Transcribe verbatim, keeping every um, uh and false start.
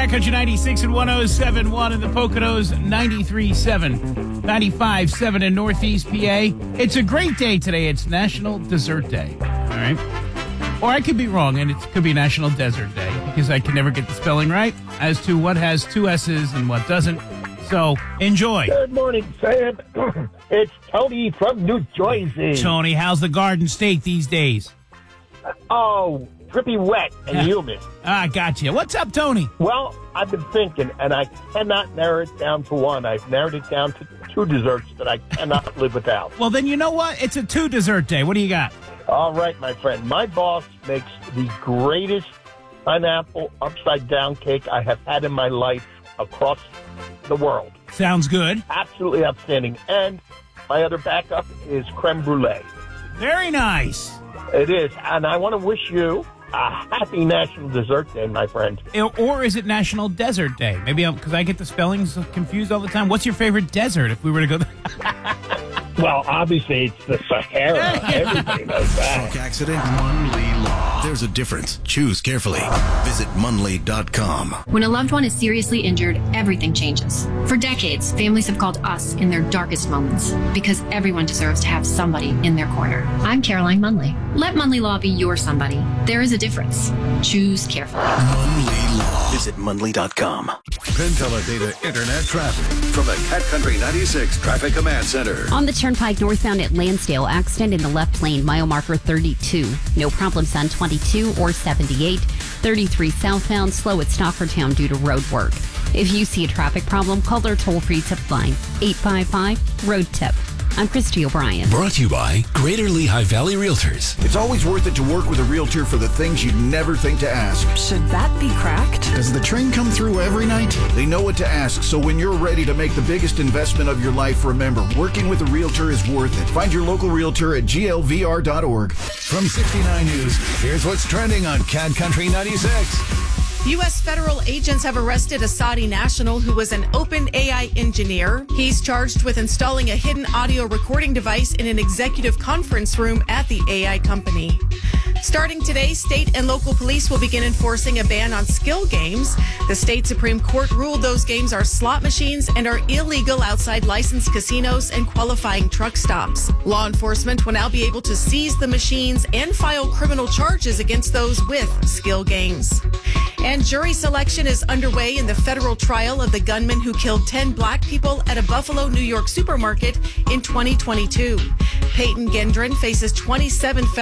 Country ninety-six and one oh seven point one in the Poconos, ninety-three point seven, ninety-five point seven in Northeast P A. It's a great day today. It's National Dessert Day. All right. Or I could be wrong, and it could be National Desert Day because I can never get the spelling right as to what has two S's and what doesn't. So enjoy. Good morning, Sam. It's Tony from New Jersey. Tony, how's the Garden State these days? Oh, drippy wet and humid. Ah, gotcha. What's up, Tony? Well, I've been thinking, and I cannot narrow it down to one. I've narrowed it down to two desserts that I cannot live without. Well, then you know what? It's a two dessert day. What do you got? All right, my friend. My boss makes the greatest pineapple upside-down cake I have had in my life across the world. Sounds good. Absolutely outstanding. And my other backup is creme brulee. Very nice. It is. And I want to wish you a happy National Dessert Day, my friend. Or is it National Desert Day? Maybe because I get the spellings confused all the time. What's your favorite desert if we were to go there? Well, obviously, it's the Sahara. Everybody knows that. Truck accident, Munley Law. There's a difference. Choose carefully. Visit Munley dot com. When a loved one is seriously injured, everything changes. For decades, families have called us in their darkest moments because everyone deserves to have somebody in their corner. I'm Caroline Munley. Let Munley Law be your somebody. There is a difference. Choose carefully. Munley Law. Visit Munley dot com. Penn Teledata Internet traffic from the Cat Country ninety-six Traffic Command Center. On the Turnpike northbound at Lansdale, accident in the left lane, mile marker thirty-two. No problems on twenty-two or seventy-eight. thirty-three southbound, slow at Stockertown due to road work. If you see a traffic problem, call their toll-free tip line, eight five five, road tip. I'm Christy O'Brien. Brought to you by Greater Lehigh Valley Realtors. It's always worth it to work with a realtor for the things you'd never think to ask. Should that be cracked? Does the train come through every night? They know what to ask, so when you're ready to make the biggest investment of your life, remember, working with a realtor is worth it. Find your local realtor at G L V R dot org. From sixty-nine News, here's what's trending on Cat Country ninety-six. U S federal agents have arrested a Saudi national who was an OpenAI engineer. He's charged with installing a hidden audio recording device in an executive conference room at the A I company. Starting today, state and local police will begin enforcing a ban on skill games. The state Supreme Court ruled those games are slot machines and are illegal outside licensed casinos and qualifying truck stops. Law enforcement will now be able to seize the machines and file criminal charges against those with skill games. And jury selection is underway in the federal trial of the gunman who killed ten black people at a Buffalo, New York supermarket in twenty twenty-two. Peyton Gendron faces twenty-seven